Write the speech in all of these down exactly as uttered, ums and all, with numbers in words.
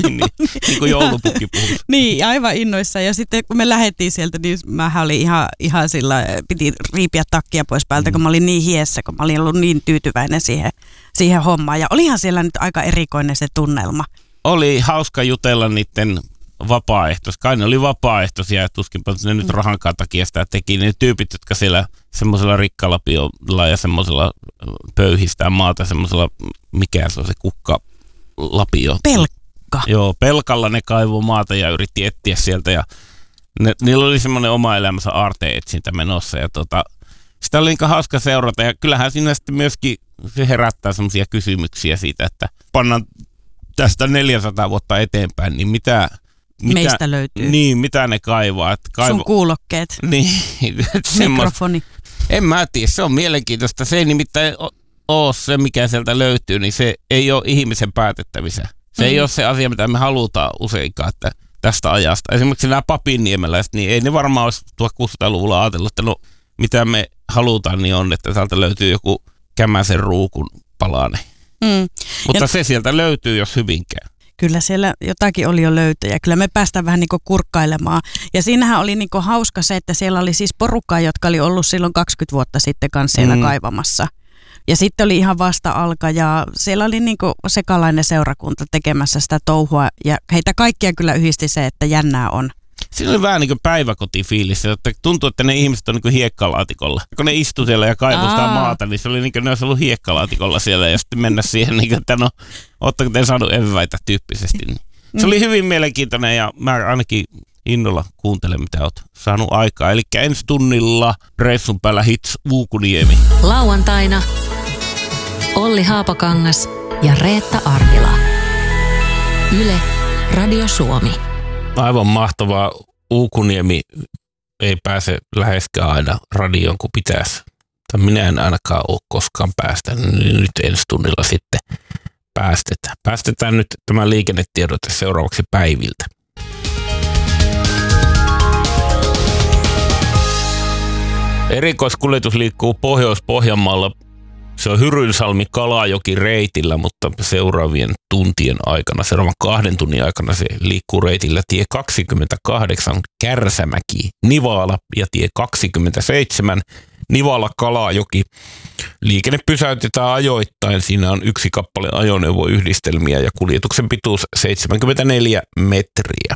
niin, niin kuin joulupukki puhuu. Niin, aivan innoissaan. Ja sitten kun me lähdettiin sieltä, niin mähän olin ihan, ihan sillä, piti riipiä takkia pois päältä, mm. kun mä olin niin hiessä, kun mä olin ollut niin tyytyväinen siihen, siihen hommaan. Ja olihan siellä nyt aika erikoinen se tunnelma. Oli hauska jutella niiden vapaaehtoisia. Kai ne oli vapaaehtoisia ja tuskinpa ne nyt rahankaan takia sitä teki. Ne tyypit, jotka siellä semmoisella rikkalapiolla ja semmoisella pöyhistää maata, semmoisella, mikä se on se kukkalapio. Pelkka. Joo, pelkalla ne kaivoi maata ja yritti etsiä sieltä ja ne, niillä oli semmoinen oma elämänsä aarteen-etsintä menossa ja tota, sitä oli niin hauska seurata ja kyllähän siinä sitten myöskin se herättää semmoisia kysymyksiä siitä, että pannaan tästä neljäsataa vuotta eteenpäin, niin mitä... Mitä, meistä löytyy. Niin, mitä ne kaivaa. Kaivo... Sun kuulokkeet. Niin. Mikrofoni. En mä tiedä, se on mielenkiintoista. Se ei nimittäin ole se, mikä sieltä löytyy, niin se ei ole ihmisen päätettävissä. Se mm. ei ole se asia, mitä me halutaan useinkaan että tästä ajasta. Esimerkiksi nämä papinniemeläiset, niin ei ne varmaan olisi tuhatkuusisataaluvulla ajatellut, että no mitä me halutaan, niin on, että täältä löytyy joku Kämäsen ruukun palane. Mm. Mutta ja... se sieltä löytyy, jos hyvinkään. Kyllä siellä jotakin oli jo löytöjä. Kyllä me päästään vähän niin kuin kurkkailemaan. Ja siinähän oli niin kuin hauska se, että siellä oli siis porukkaa, jotka oli ollut silloin kaksikymmentä vuotta sitten kanssa siellä mm. kaivamassa. Ja sitten oli ihan vasta alka ja siellä oli niin kuin sekalainen seurakunta tekemässä sitä touhua. Ja heitä kaikkia kyllä yhdisti se, että jännää on. Siinä oli vähän niin kuin päiväkotifiilis, että tuntuu, että ne ihmiset on niin kuin hiekkalaatikolla. Kun ne istui siellä ja kaivoi sitä maata, niin se oli niin kuin ne olisi ollut hiekkalaatikolla siellä ja sitten mennä siihen, niin kuin, että no, ootteko te saanut eväitä tyyppisesti. Niin. Se oli hyvin mielenkiintoinen ja mä ainakin innolla kuuntelen, mitä oot saanut aikaa. Eli ensi tunnilla reissun päällä Hits Uukuniemi. Lauantaina Olli Haapakangas ja Reetta Arvila. Yle Radio Suomi. Aivan mahtavaa. Uukuniemi ei pääse läheskään aina radioon kuin pitäisi. Tai minä en ainakaan ole koskaan päästä. Nyt ensi tunnilla sitten päästetään. Päästetään nyt tämä liikennetiedote seuraavaksi päiviltä. Erikoiskuljetus liikkuu Pohjois-Pohjanmaalla. Se on Hyrynsalmi Kalajoki reitillä, mutta seuraavien tuntien aikana, seuraavan kahden tunnin aikana se liikkuu reitillä tie kaksikymmentäkahdeksan Kärsämäki Nivaala ja tie kaksikymmentäseitsemän Nivaala Kalajoki. Liikenne pysäytetään ajoittain. Siinä on yksi kappale ajoneuvoyhdistelmiä ja kuljetuksen pituus seitsemänkymmentäneljä metriä.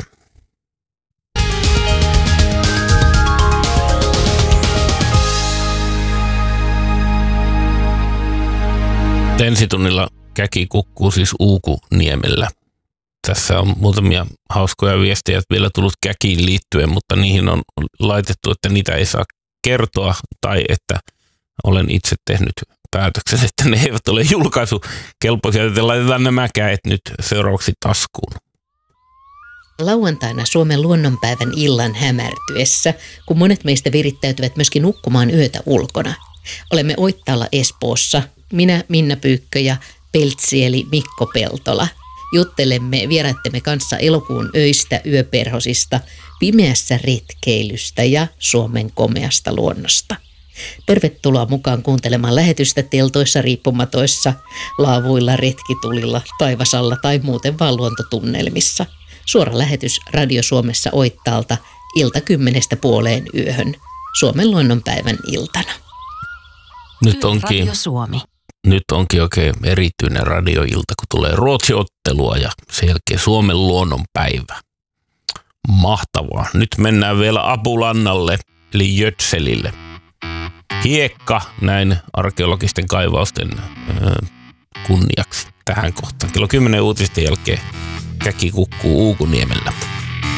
Ensitunnilla käki kukkuu siis Uukuniemellä. Tässä on muutamia hauskoja viestejä vielä tullut käkiin liittyen, mutta niihin on laitettu, että niitä ei saa kertoa tai että olen itse tehnyt päätöksen, että ne eivät ole julkaisukelpoisia, joten laitetaan nämä käet nyt seuraavaksi taskuun. Lauantaina Suomen luonnonpäivän illan hämärtyessä, kun monet meistä virittäytyvät myöskin nukkumaan yötä ulkona. Olemme Oittaalla Espoossa. Minä, Minna Pyykkö ja Peltsi eli Mikko Peltola. Juttelemme vieraittemme kanssa elokuun öistä, yöperhosista, pimeässä retkeilystä ja Suomen komeasta luonnosta. Tervetuloa mukaan kuuntelemaan lähetystä teltoissa riippumatoissa, laavuilla, retkitulilla, taivasalla tai muuten vaan luontotunnelmissa. Suora lähetys Radio Suomessa Oittaalta ilta kymmenestä puoleen yöhön, Suomen luonnonpäivän iltana. Nyt onkin, nyt onkin oikein erityinen radioilta, kun tulee Ruotsi-ottelua ja sen jälkeen Suomen luonnonpäivä. Mahtavaa. Nyt mennään vielä Apulannalle, eli Jötselille. Hiekka näin arkeologisten kaivausten äh, kunniaksi tähän kohtaan. Kello kymmenen uutisten jälkeen käki kukkuu Uukuniemellä.